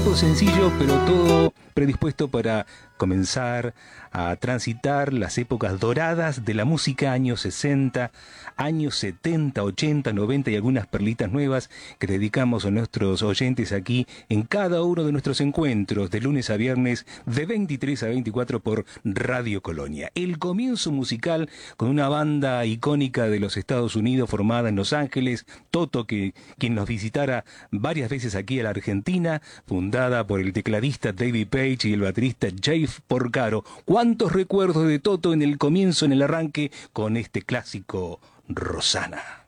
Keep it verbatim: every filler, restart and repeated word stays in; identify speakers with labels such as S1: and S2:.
S1: tipo sencillo, pero todo predispuesto para comenzar a transitar las épocas doradas de la música, años sesenta, años setenta, ochenta, noventa y algunas perlitas nuevas que dedicamos a nuestros oyentes aquí en cada uno de nuestros encuentros de lunes a viernes de veintitrés a veinticuatro por Radio Colonia. El comienzo musical con una banda icónica de los Estados Unidos formada en Los Ángeles, Toto, que quien nos visitara varias veces aquí a la Argentina, fundada por el tecladista David Page y el baterista Jay Porcaro. ¿Cuántos recuerdos de Toto en el comienzo, en el arranque, con este clásico Rosana?